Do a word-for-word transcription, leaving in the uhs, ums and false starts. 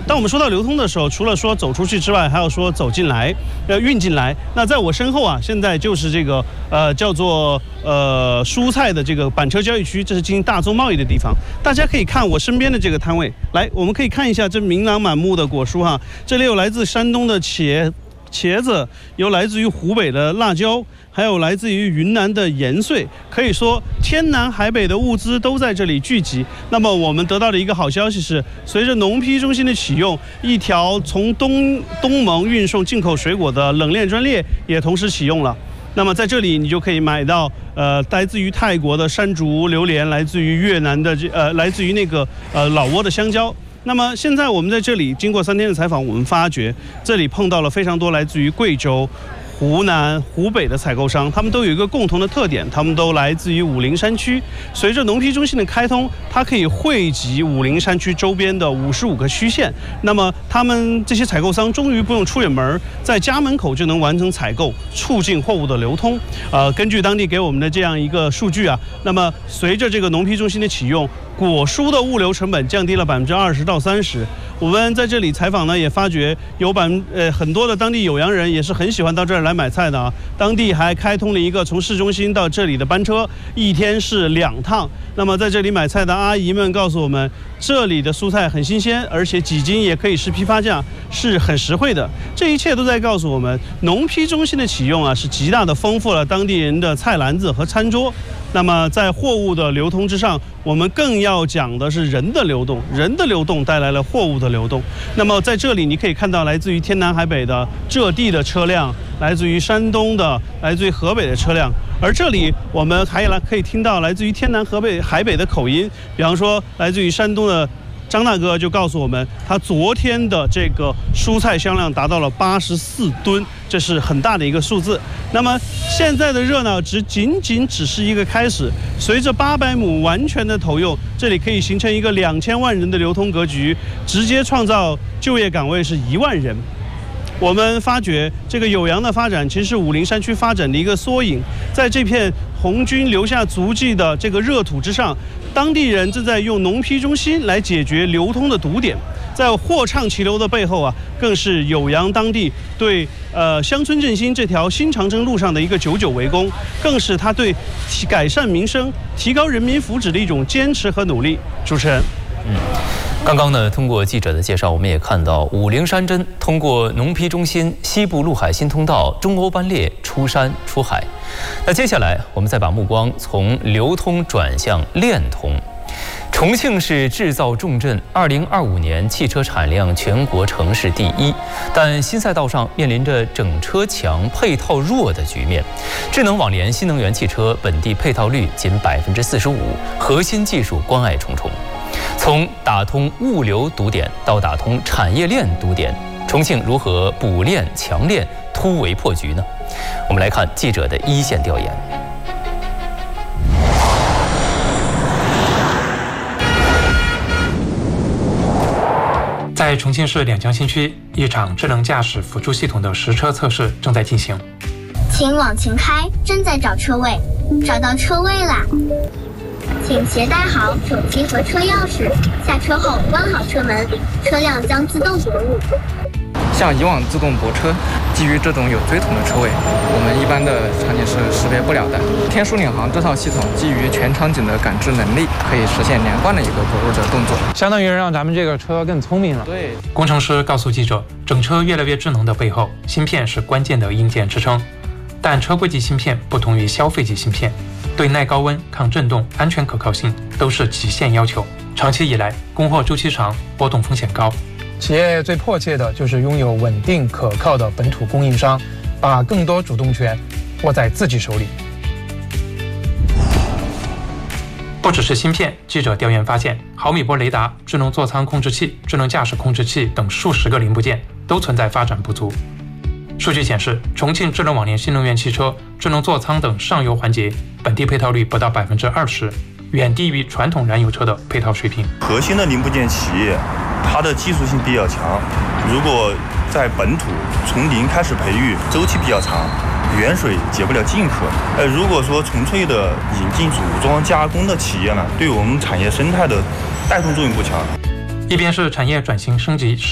当我们说到流通的时候，除了说走出去之外，还要说走进来，呃，运进来。那在我身后啊，现在就是这个呃叫做呃蔬菜的这个板车交易区，这是进行大宗贸易的地方。大家可以看我身边的这个摊位，来，我们可以看一下这琳琅满目的果蔬哈，这里有来自山东的茄茄子，有来自于湖北的辣椒，还有来自于云南的盐穗，可以说天南海北的物资都在这里聚集。那么我们得到的一个好消息是，随着农批中心的启用，一条从东东盟运送进口水果的冷链专列也同时启用了。那么在这里，你就可以买到呃来自于泰国的山竹榴莲，来自于越南的这呃来自于那个呃老挝的香蕉。那么现在我们在这里经过三天的采访，我们发觉这里碰到了非常多来自于贵州、湖南、湖北的采购商，他们都有一个共同的特点，他们都来自于武陵山区。随着农批中心的开通，它可以汇集武陵山区周边的五十五个区县。那么他们这些采购商终于不用出远门，在家门口就能完成采购，促进货物的流通。呃，根据当地给我们的这样一个数据啊，那么随着这个农批中心的启用，果蔬的物流成本降低了百分之二十到三十。我们在这里采访呢，也发觉有百呃很多的当地酉阳人也是很喜欢到这儿来买菜的啊。当地还开通了一个从市中心到这里的班车，一天是两趟。那么在这里买菜的阿姨们告诉我们，这里的蔬菜很新鲜，而且几斤也可以是批发价，是很实惠的。这一切都在告诉我们，农批中心的启用啊，是极大的丰富了当地人的菜篮子和餐桌。那么在货物的流通之上，我们更要讲的是人的流动，人的流动带来了货物的流动。那么在这里你可以看到来自于天南海北的浙地的车辆，来自于山东的，来自于河北的车辆。而这里我们还来可以听到来自于天南河北海北的口音，比方说来自于山东的张大哥就告诉我们，他昨天的这个蔬菜销量达到了八十四吨，这是很大的一个数字。那么现在的热闹只仅仅只是一个开始，随着八百亩完全的投用，这里可以形成一个两千万人的流通格局，直接创造就业岗位是一万人。我们发觉这个酉阳的发展其实是武陵山区发展的一个缩影，在这片红军留下足迹的这个热土之上，当地人正在用农批中心来解决流通的堵点。在货畅其流的背后啊，更是酉阳当地对呃乡村振兴这条新长征路上的一个久久为功，更是他对改善民生、提高人民福祉的一种坚持和努力。主持人， 嗯。刚刚呢，通过记者的介绍，我们也看到武陵山珍通过农批中心西部陆海新通道中欧班列出山出海。那接下来，我们再把目光从流通转向链通。重庆是制造重镇，二零二五年汽车产量全国城市第一，但新赛道上面临着整车强、配套弱的局面。智能网联新能源汽车本地配套率仅百分之四十五，核心技术关爱重重。从打通物流堵点到打通产业链堵点，重庆如何补链强链、突围破局呢？我们来看记者的一线调研。 在重庆市两江新区，一场智能驾驶辅助系统的实车测试正在进行。 请往前开，正在找车位，找到车位啦。请携带好手机和车钥匙，下车后关好车门，车辆将自动泊入。 像以往自动泊车，基于这种有锥筒的车位，我们一般的场景是识别不了的。天书领航这套系统基于全场景的感知能力，可以实现连贯的一个泊入的动作， 相当于让咱们这个车更聪明了。 对， 工程师告诉记者，整车越来越智能的背后，芯片是关键的硬件支撑。但车规级芯片不同于消费级芯片，对耐高温、抗震动、安全可靠性都是极限要求。长期以来，供货周期长，波动风险高。 企业最迫切的就是拥有稳定可靠的本土供应商，把更多主动权握在自己手里。 不只是芯片，记者调研发现，毫米波雷达、智能座舱控制器、智能驾驶控制器等数十个零部件都存在发展不足。数据显示，重庆智能网联新能源汽车、智能座舱等上游环节本地配套率不到百分之二十，远低于传统燃油车的配套水平。 核心的零部件企业，它的技术性比较强，如果在本土从零开始培育，周期比较长，远水解不了近渴。呃，如果说纯粹的引进组装加工的企业呢，对我们产业生态的带动作用不强。 一边是产业转型升级